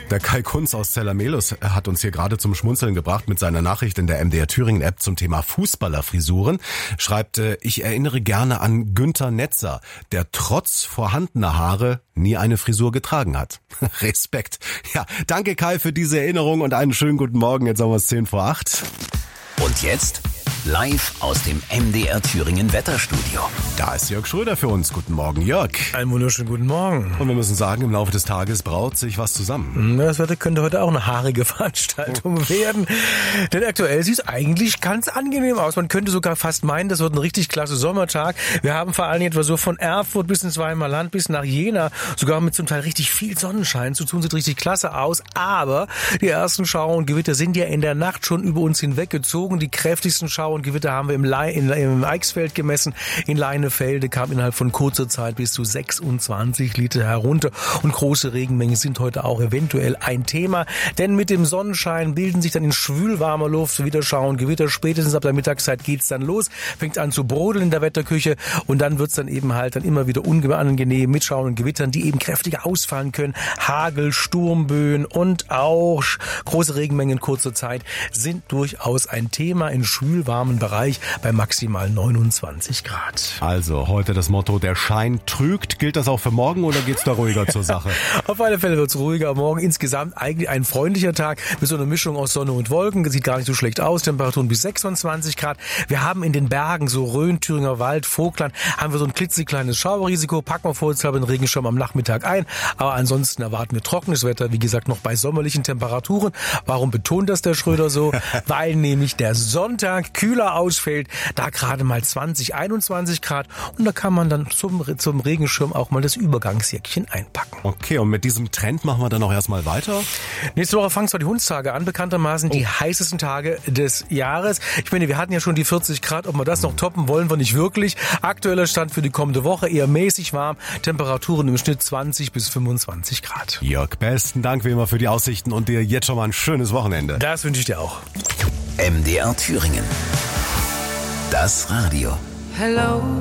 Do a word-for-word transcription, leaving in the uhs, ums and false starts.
Der Kai Kunz aus Zellermelus hat uns hier gerade zum Schmunzeln gebracht mit seiner Nachricht in der M D R Thüringen App zum Thema Fußballerfrisuren. Schreibt, ich erinnere gerne an Günther Netzer, der trotz vorhandener Haare nie eine Frisur getragen hat. Respekt. Ja, danke Kai für diese Erinnerung und einen schönen guten Morgen. Jetzt haben wir es zehn vor acht. Und jetzt live aus dem M D R Thüringen Wetterstudio. Da ist Jörg Schröder für uns. Guten Morgen, Jörg. Einen wunderschönen guten Morgen. Und wir müssen sagen, im Laufe des Tages braut sich was zusammen. Das Wetter könnte heute auch eine haarige Veranstaltung werden. Denn aktuell sieht es eigentlich ganz angenehm aus. Man könnte sogar fast meinen, das wird ein richtig klasse Sommertag. Wir haben vor allem etwa so von Erfurt bis ins Weimarer Land bis nach Jena sogar mit zum Teil richtig viel Sonnenschein zu tun. Sieht richtig klasse aus. Aber die ersten Schauer und Gewitter sind ja in der Nacht schon über uns hinweggezogen. Die kräftigsten Schauer und Gewitter haben wir im, Le- in, im Eichsfeld gemessen. In Leinefelde kam innerhalb von kurzer Zeit bis zu sechsundzwanzig Liter herunter. Und große Regenmengen sind heute auch eventuell ein Thema. Denn mit dem Sonnenschein bilden sich dann in schwülwarmer Luft wieder Schauer und Gewitter. Spätestens ab der Mittagszeit geht's dann los. Fängt an zu brodeln in der Wetterküche. Und dann wird's dann eben halt dann immer wieder unangenehm mit Schauern und Gewittern, die eben kräftiger ausfallen können. Hagel, Sturmböen und auch große Regenmengen in kurzer Zeit sind durchaus ein Thema in schwülwarmen Bereich bei maximal neunundzwanzig Grad. Also heute das Motto, der Schein trügt. Gilt das auch für morgen oder geht's da ruhiger zur Sache? Auf alle Fälle wird's ruhiger. Morgen insgesamt eigentlich ein freundlicher Tag mit so einer Mischung aus Sonne und Wolken. Das sieht gar nicht so schlecht aus. Temperaturen bis sechsundzwanzig Grad. Wir haben in den Bergen, so Rhön, Thüringer Wald, Vogtland, haben wir so ein klitzekleines Schauerrisiko. Packen wir vorsichtshalber den Regenschirm am Nachmittag ein. Aber ansonsten erwarten wir trockenes Wetter. Wie gesagt, noch bei sommerlichen Temperaturen. Warum betont das der Schröder so? Weil nämlich der Sonntag kühler ausfällt, da gerade mal zwanzig, einundzwanzig Grad und da kann man dann zum, zum Regenschirm auch mal das Übergangsjäckchen einpacken. Okay, und mit diesem Trend machen wir dann auch erstmal weiter? Nächste Woche fangen zwar die Hundstage an, bekanntermaßen oh. die heißesten Tage des Jahres. Ich meine, wir hatten ja schon die vierzig Grad, ob wir das noch toppen, wollen wir nicht wirklich. Aktueller Stand für die kommende Woche, eher mäßig warm, Temperaturen im Schnitt zwanzig bis fünfundzwanzig Grad. Jörg, besten Dank wie immer für die Aussichten und dir jetzt schon mal ein schönes Wochenende. Das wünsche ich dir auch. M D R Thüringen. Das Radio. Hello.